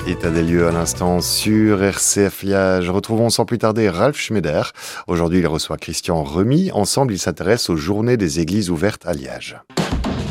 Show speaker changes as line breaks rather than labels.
État des lieux à l'instant sur RCF Liège. Retrouvons sans plus tarder Ralf Schneider. Aujourd'hui, il reçoit Christian Remy. Ensemble, ils s'intéressent aux journées des églises ouvertes à Liège.